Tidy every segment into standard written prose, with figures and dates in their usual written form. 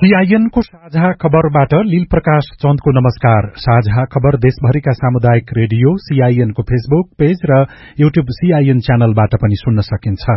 CIN को साझा खबरबाट लील प्रकाश चन्दको नमस्कार। साझा खबर देशभरिका सामुदायिक रेडियो सीआईएन को फेसबुक पेज र यूट्यूब सीआईएन च्यानलबाट पनि सुन्न सकिन्छ।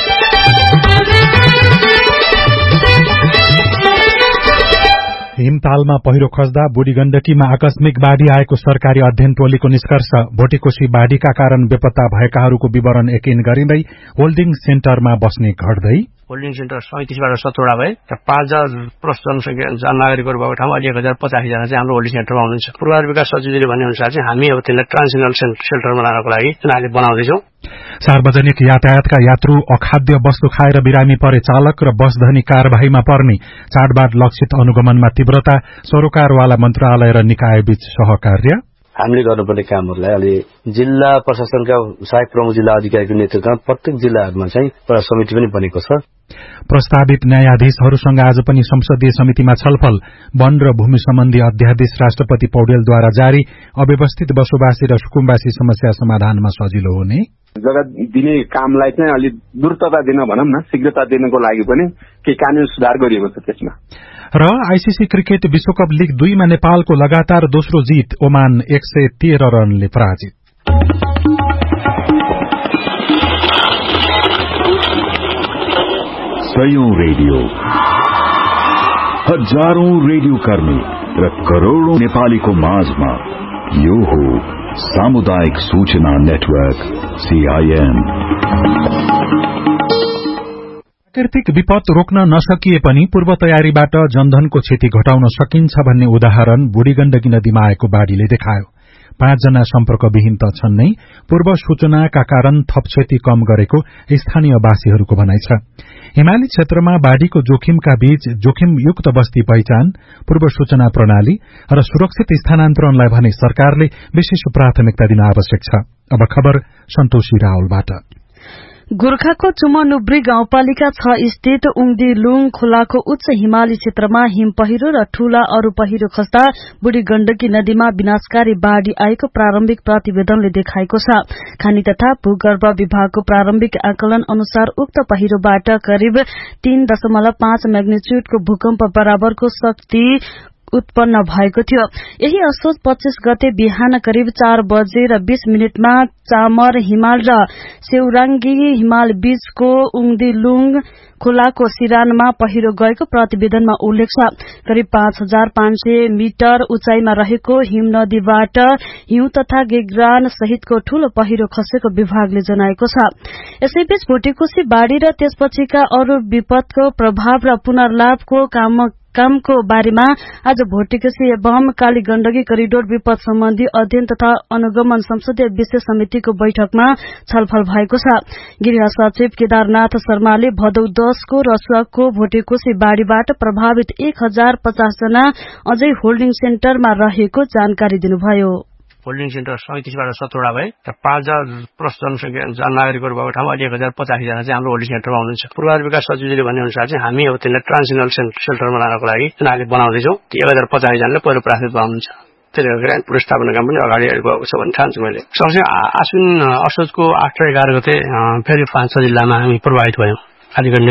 हिमतालमा पहिरो खस्दा बुढी गण्डकीमा आकस्मिक बाढ़ी आएको सरकारी अध्ययन टोलीको निष्कर्ष। भोटेकोशी बाढ़ीका कारण बेपत्ता भएकाहरूको विवरण यकिन गरिँदै होल्डिङ सेन्टरमा बस्ने घट्दै होल्डिङ सेन्टर 37बाट 17वटा भए र 5000+ नागरिकहरू भएको ठाउँमा अहिले 1050 जना चाहिँ हाम्रो होल्डिङ सेन्टरमा हुनुहुन्छ। पूर्वाधार विकास सचिवले भने अनुसार चाहिँ हामी अब त्यसलाई ट्रान्जिसनल सेल्टरमा लानको लागि उनीहरूले बनाउँदैछौँ। सार्वजनिक यातायातका यात्रु अखाद्य वस्तु खाएर बिरामी परे चालक र बस धनी कार्यवाहीमा पर्ने। चाडबाड लक्षित अनुगमनमा तीव्रता। सरोकारवाला मन्त्रालय र निकाय बीच सहकार्य। हामीले गर्नुपर्ने कामहरूलाई अहिले जिल्ला प्रशासनका सहायक प्रमुख जिल्ला अधिकारीको नेतृत्वमा प्रत्येक जिल्लाहरूमा चाहिँ एउटा समिति पनि बनेको छ। प्रस्तावित न्यायाधीशहरूसँग आज पनि संसदीय समितिमा छलफल। वन र भूमि सम्बन्धी अध्यादेश राष्ट्रपति पौडेलद्वारा जारी। अव्यवस्थित बसोबासी र सुकुम्बासी समस्या समाधानमा सजिलो हुने। जग्गा दिने कामलाई चाहिँ अलि द्रुतता दिन भनौं न, शीघ्रता दिनको लागि पनि केही कानून सुधार गरिएको छ त्यसमा। र आईसीसी क्रिकेट विश्वकप लीग 2 मा नेपालको लगातार दोस्रो जित। ओमान 113 रनले पराजित। सयौं रेडियो, हजारौं रेडियो कर्मी र करोड़ौं नेपालीको माझमा यो हो सामुदायिक सूचना नेटवर्क सीआईएन। प्राकृतिक विपद रोक्न नसकिए पनि पूर्व तयारीबाट जनधनको क्षति घटाउन सकिन्छ भन्ने उदाहरण बुढी गण्डकी नदीमा आएको बाढ़ीले देखायो। 5 जना सम्पर्कविहीन त छन् नै, पूर्व सूचनाका कारण थप क्षति कम गरेको स्थानीयवासीहरूको भनाइ छ। हिमाली क्षेत्रमा बाढ़ीको जोखिमका बीच जोखिमयुक्त बस्ती पहिचान, पूर्व सूचना प्रणाली र सुरक्षित स्थानान्तरणलाई भने सरकारले विशेष प्राथमिकता दिन आवश्यक छ। अब खबर सन्तोषी रावलबाट। गोर्खाको चुमनुब्री गाउँपालिका 6 स्थित उङदीलुङ खोलाको उच्च हिमाली क्षेत्रमा हिम पहिरो र ठूला अरू पहिरो खस्दा बुढी गण्डकी नदीमा विनाशकारी बाढ़ी आएको प्रारम्भिक प्रतिवेदनले देखाएको छ। खानी तथा भूगर्भ विभागको प्रारम्भिक आकलन अनुसार उक्त पहिरोबाट करिब 3.5 म्याग्निच्युडको भूकम्प बराबरको शक्ति उत्पन्न भएको थियो। यही असोज 25 गते बिहान करिब 4:20 चामर हिमाल र सेउराङ्गी हिमाल बीचको उङदीलुङ खोलाको सिरानमा पहिरो गएको प्रतिवेदनमा उल्लेख छ। करिब 5500 मिटर उचाइमा रहेको हिम नदीबाट हिउँ तथा गेग्रान सहितको ठूलो पहिरो खसेको विभागले जनाएको छ। यसैबीच भोटेकोशी बाढ़ी र त्यसपछिका अरू विपदको प्रभाव र पुनर्लाभको कामको बारेमा आज भोटेकोशी एवं काली गण्डकी करिडोर विपद सम्बन्धी अध्ययन तथा अनुगमन संसदीय विशेष समितिको बैठकमा छलफल भएको छ। गृह सचिव केदारनाथ शर्माले भदौ 10 को रसुवाको भोटेकोशी बाढ़ीबाट प्रभावित 1050 जना अझै होल्डिङ सेन्टरमा रहेको जानकारी दिनुभयो। होल्डिङ सेन्टर 37बाट 17वटा भए र 5000+ नागरिकहरू भएको ठाउँमा अहिले 1050 जना चाहिँ हाम्रो होल्डिङ सेन्टरमा हुनुहुन्छ। पूर्वाधार विकास सचिवले भने अनुसार चाहिँ हामी अब त्यसलाई ट्रान्जिसनल सेल्टरमा लानको लागि उनीहरूले बनाउँदैछौँ। 1050 जनाले पहिलो प्राथमिकता हुनुहुन्छ। त्यसले गर्दा पुनर्स्थापना काम पनि अगाडि गएको छ भन्ने ठान्छु मैले। सँगसँगै आश्विन असोजको 8 र 11 गते फेरि 5 जिल्लामा हामी प्रभावित भयौं।